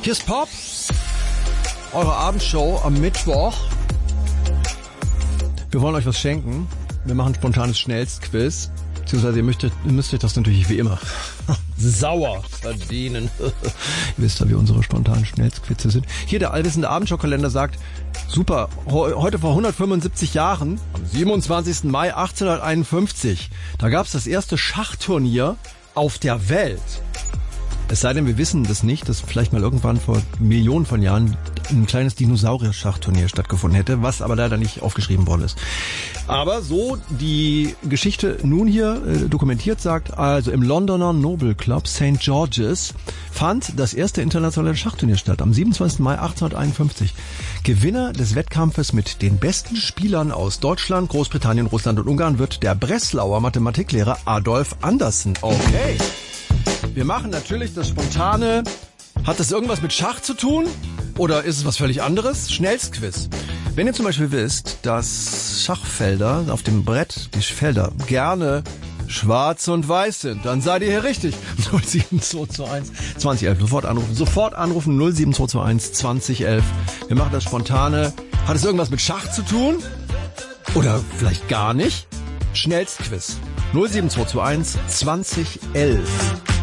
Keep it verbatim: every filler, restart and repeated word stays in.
Hier ist Pop, eure Abendshow am Mittwoch. Wir wollen euch was schenken. Wir machen ein spontanes Schnellstquiz. Beziehungsweise ihr müsst, ihr müsst euch das natürlich wie immer sauer verdienen. Ihr wisst ja, wie unsere spontanen Schnellstquizze sind. Hier der allwissende Abendshow-Kalender sagt, super, heute vor hundertfünfundsiebzig Jahren, am siebenundzwanzigsten Mai achtzehnhunderteinundfünfzig, da gab es das erste Schachturnier auf der Welt. Es sei denn, wir wissen das nicht, dass vielleicht mal irgendwann vor Millionen von Jahren ein kleines Dinosaurier-Schachturnier stattgefunden hätte, was aber leider nicht aufgeschrieben worden ist. Aber so die Geschichte nun hier äh, dokumentiert sagt, also im Londoner Noble Club Saint George's fand das erste internationale Schachturnier statt, am siebenundzwanzigsten Mai achtzehnhunderteinundfünfzig. Gewinner des Wettkampfes mit den besten Spielern aus Deutschland, Großbritannien, Russland und Ungarn wird der Breslauer Mathematiklehrer Adolf Andersen. Okay. Wir machen natürlich das Spontane. Hat das irgendwas mit Schach zu tun? Oder ist es was völlig anderes? Schnellstquiz. Wenn ihr zum Beispiel wisst, dass Schachfelder auf dem Brett, die Felder, gerne schwarz und weiß sind, dann seid ihr hier richtig. null sieben zwei zwei eins zwanzig elf. Sofort anrufen. Sofort anrufen. null sieben zwei zwei eins zwanzig elf. Wir machen das Spontane. Hat es irgendwas mit Schach zu tun? Oder vielleicht gar nicht? Schnellstquiz. null sieben zwei zwei eins zwanzig elf.